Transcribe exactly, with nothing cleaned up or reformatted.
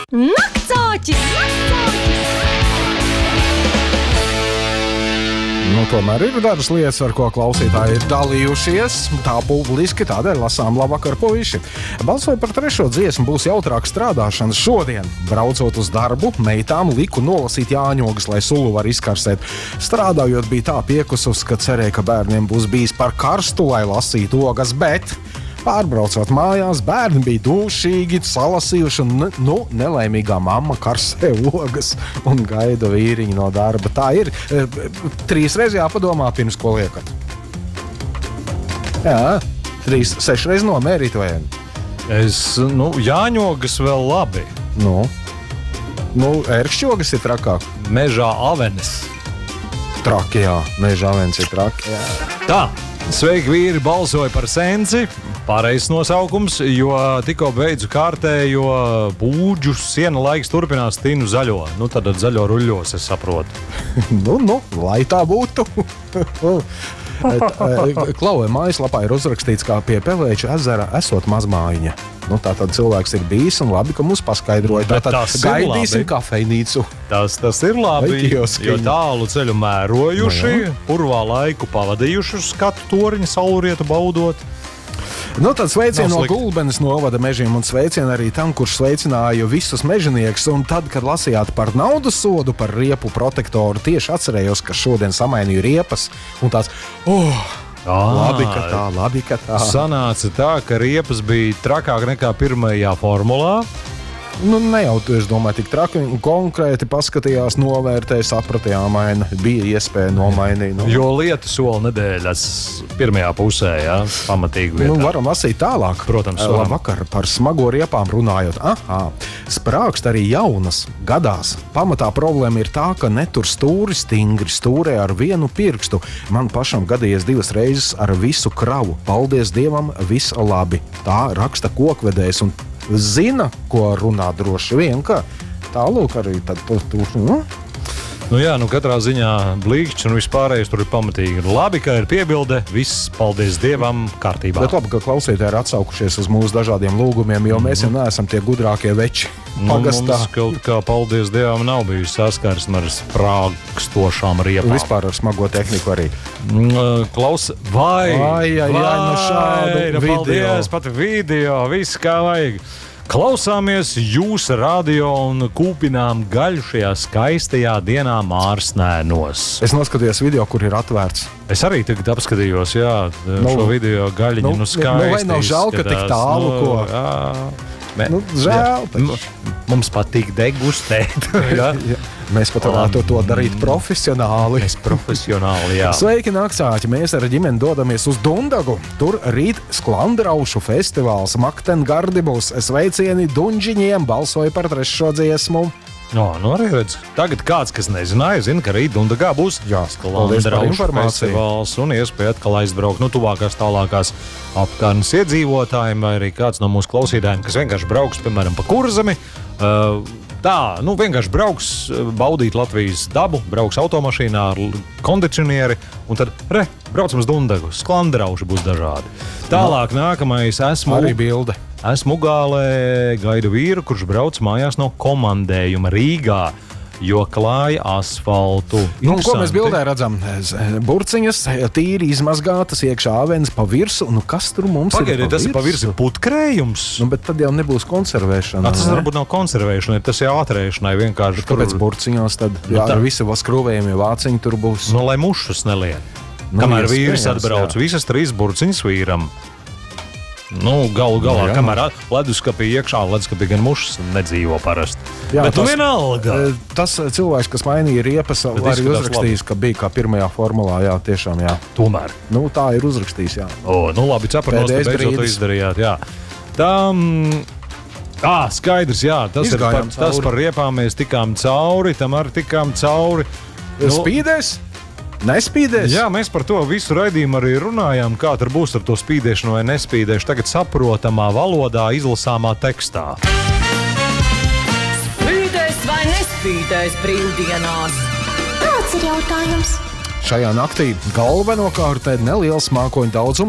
Naktsāķis! Nu, tomēr ir dažas lietas, ar ko klausītāji ir dalījušies. Tā publiski, tādēļ lasām labvakar puiši. Balsoju par trešo dziesmu būs jautrāk strādāšanas šodien. Braucot uz darbu, meitām liku nolasīt Jāņogas, lai sulu var izkarsēt. Strādājot bija tā piekusus, ka cerēja, ka bērniem būs bijis par karstu, lai lasītu ogas, bet... Pārbraucot mājās, bērni bija dūšīgi, salasījuši, un nu, nelaimīgā mamma karsē ogas un gaida vīriņu no darba. Tā ir. Trīs reizes jāpadomā, pirms ko liekat. Jā, trīs, seši reizes nomērīt vai? Es, nu, Jāņogas vēl labi. Nu, nu ērkšķogas ir trakāk. Mežā avenes. Traki, jā. Mežā avenes ir traki, jā. Tā. Sveiki, vīri, balsoja par senci. Pareizs nosaukums, jo tikko beidzu kārtējo būģu siena laiks turpinās tinu zaļo. Nu, tad zaļo ruļļos, es saprotu. nu, nu, lai tā būtu. Klauē mājaslapā ir uzrakstīts, kā pie Pelēča ezera esot mazmājiņa. Nu, tā tad cilvēks ir bijis un labi, ka mums paskaidroja. Tā tad gaidīsim kafejnīcu. Tas, tas ir labi, jo tālu ceļu mērojuši, no, purvā laiku pavadījuši uz skatu toriņa saulrietu baudot. Nu, tad sveicienu no Gulbenes novada mežiem un sveicienu arī tam, kurš sveicināja visus mežinieks. Un tad, kad lasījāt par naudas sodu par riepu protektoru, tieši atcerējos, ka šodien samainīju riepas un tās, oh, À, labi, ka tā, labi, ka tā. Sanāca tā, ka riepas bija trakāk nekā pirmajā formulā. Nu, ne jau tu, es domāju, tik traki. Konkrēti paskatījās, novērtēja, saprata, jāmaina. Bija iespēja nomainīt. Nu. Jo lietu soli nedēļas pirmajā pusē, jā, pamatīgi vietā. Nu, varam lasīt tālāk. Protams, varam. Labvakar par smago riepām runājot. Aha, sprākst arī jaunas gadās. Pamatā problēma ir tā, ka netur stūri stingri, stūrē ar vienu pirkstu. Man pašam gadījies divas reizes ar visu kravu. Paldies Dievam, viss labi. Tā raksta kokvedējs un zina, ko runā droši vien, ka tālūk arī tad tu, tu, nu. Nu jā, nu katrā ziņā blīkšķi un vispārējais tur ir pamatīgi. Labi, ka ir piebilde, viss, paldies Dievam, kārtībā. Bet labi, ka klausītāji ir atsaukušies uz mūsu dažādiem lūgumiem, jo mēs jau neesam tie gudrākie veči pagastā. Nu, mums kaut kā, paldies Dievam, nav bijusi saskarsme ar sprākstošām riepām. Vispār ar smago tehniku arī. Klaus, vai, vai, vai, vai no šādu nu, video. Paldies, pat video, viss kā vajag. Klausāmies jūsu radio un kūpinām gaļu šajā skaistajā dienā Mārsnēnos. Es noskatījos video, kur ir atvērts. Es arī tagad apskatījos, jā, nu, šo video gaļiņu, nu, nu skaisti. Nu, vai nav žēl, ka tik tālu, nu, ko? Jā. Nu, žēl. Mums patīk degustēt. jā. Jā. Mēs pat varētu to darīt profesionāli. Mēs profesionāli, jā. Sveiki, naktsāķi! Mēs ar ģimeni dodamies uz Dundagu. Tur rīt Sklandraušu festivāls Maktengardi būs. Sveicieni Dunģiņiem, balsoja par trešo dziesmu. No, nu arī redz. Tagad kāds, kas nezināja, zina, ka rīt Dundagā būs Sklandraušu festivāls un iespēja atkal aizbraukt no tuvākās tālākās apkārtnes iedzīvotājiem vai arī kāds no mūsu klausītājiem, kas vienkārši brauks, piemēram, pa Kurzemi. Uh, Tā, nu vienkārši brauks baudīt Latvijas dabu, brauks automašīnā ar kondicionieri un tad, re, braucam uz Dundagu, Sklandrauši būs dažādi. Tālāk nākamais esmu... Arī bilde. Esmu Ugālē, gaidu vīru, kurš brauc mājās no komandējuma Rīgā, jo klāja asfaltu. Nu, ko mēs bildē redzam? Burciņas tīri izmazgātas, iekšā avenes pa virsu. Nu, kas tur mums Pagaidi, ir pa tas ir pa virsu putkrējums? Nu, bet tad jau nebūs konservēšana. A, tas ne? Varbūt nav konservēšanai, tas ir ātrēšanai vienkārši. Kāpēc tur... burciņos tad? Nu, jā, tā... ar visi skrūvējumie vāciņi tur būs. Nu, lai mušas nelien. Nu, kamēr vīrs atbrauc, jā. Visas trīs burciņas vīram. Nu, galu galā, nu, kamēr leduskapī iekšā, leduskapī gan mušas nedzīvo parasti. Jā, bet tas, tu vienalga. Tas cilvēks, kas mainīja riepas, arī uzrakstījis, labi. Ka bija kā pirmajā formulā, jā, tiešām, jā. Tomēr. Nu, tā ir uzrakstījis, jā. O, nu labi, ceparnos, ka beidzot to izdarījāt, jā. Tam... Ā, skaidrs, jā, tas ir par, tas par riepām mēs tikām cauri, tam arī tikām cauri. Nu, spīdēs? Nespīdēs? Jā, mēs par to visu raidījumu arī runājām, kā tur būs ar to spīdēšanu vai nespīdēšanu. Tagad saprotamā valodā, izlasāmā tekstā. Spīdēs vai nespīdēs brīvdienās? Tāds ir jautājums. Šajā naktī galvenokārt neliels mākoņu daudzums.